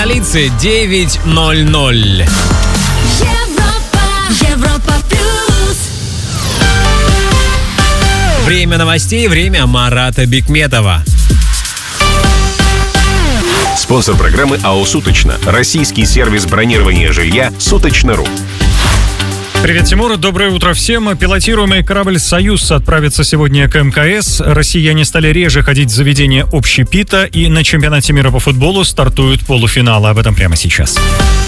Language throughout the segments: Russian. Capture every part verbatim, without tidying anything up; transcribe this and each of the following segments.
столицы девять ноль ноль. Европа, Европа плюс. Время новостей, время Марата Бикметова. Спонсор программы АО «Суточно». Российский сервис бронирования жилья «Суточно.ру». Привет, Тимур. Доброе утро всем. Пилотируемый корабль «Союз» отправится сегодня к эм ка эс. Россияне стали реже ходить в заведение общепита, и на чемпионате мира по футболу стартуют полуфиналы. Об этом прямо сейчас.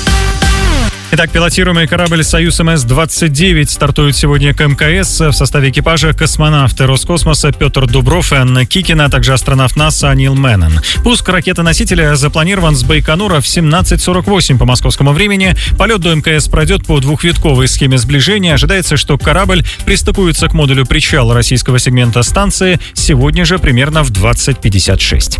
Итак, пилотируемый корабль «Союз эм эс двадцать девять» стартует сегодня к эм ка эс. В составе экипажа космонавты Роскосмоса Петр Дубров и Анна Кикина, а также астронавт НАСА Нил Меннон. Пуск ракеты-носителя запланирован с Байконура в семнадцать сорок восемь по московскому времени. Полет до эм ка эс пройдет по двухвитковой схеме сближения. Ожидается, что корабль пристыкуется к модулю причала российского сегмента станции сегодня же примерно в двадцать пятьдесят шесть.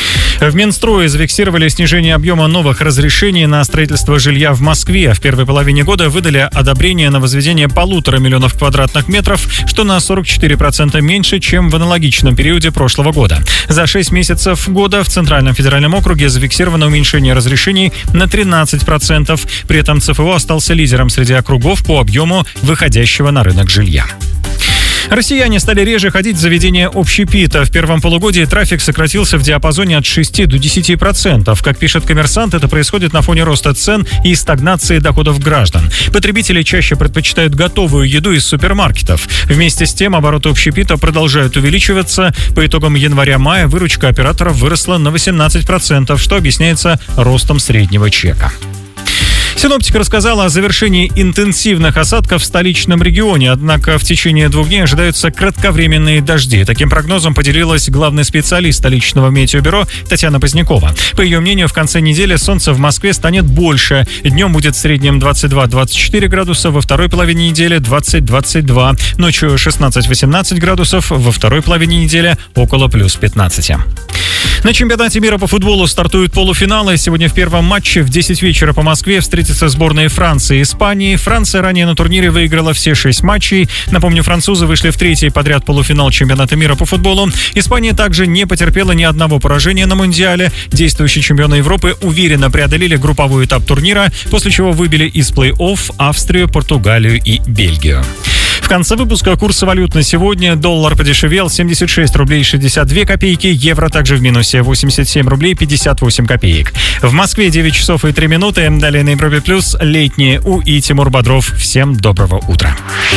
В Минстрое зафиксировали снижение объема новых разрешений на строительство жилья в Москве. В первой половине года выдали одобрение на возведение полутора миллионов квадратных метров, что на сорок четыре процента меньше, чем в аналогичном периоде прошлого года. За шесть месяцев года в Центральном федеральном округе зафиксировано уменьшение разрешений на тринадцать процентов. При этом ЦФО остался лидером среди округов по объему выходящего на рынок жилья. Россияне стали реже ходить в заведения общепита. В первом полугодии трафик сократился в диапазоне от шести до десяти процентов. Как пишет «Коммерсант», это происходит на фоне роста цен и стагнации доходов граждан. Потребители чаще предпочитают готовую еду из супермаркетов. Вместе с тем обороты общепита продолжают увеличиваться. По итогам января-мая выручка операторов выросла на восемнадцать процентов, что объясняется ростом среднего чека. Синоптика рассказала о завершении интенсивных осадков в столичном регионе, однако в течение двух дней ожидаются кратковременные дожди. Таким прогнозом поделилась главный специалист столичного метеобюро Татьяна Позднякова. По ее мнению, в конце недели солнца в Москве станет больше. Днем будет в среднем двадцать два - двадцать четыре градуса, во второй половине недели двадцать - двадцать два. Ночью шестнадцать - восемнадцать градусов, во второй половине недели около плюс пятнадцати. На чемпионате мира по футболу стартуют полуфиналы. Сегодня в первом матче в десять вечера по Москве встретятся сборные Франции и Испании. Франция ранее на турнире выиграла все шесть матчей. Напомню, французы вышли в третий подряд полуфинал чемпионата мира по футболу. Испания также не потерпела ни одного поражения на Мундиале. Действующие чемпионы Европы уверенно преодолели групповой этап турнира, после чего выбили из плей-офф Австрию, Португалию и Бельгию. В конце выпуска курсы валют на сегодня. Доллар подешевел семьдесят шесть рублей шестьдесят две копейки, евро также в минусе восемьдесят семь рублей пятьдесят восемь копеек. В Москве девять часов и три минуты. Далее на Европе плюс летние У и Тимур Бодров. Всем доброго утра.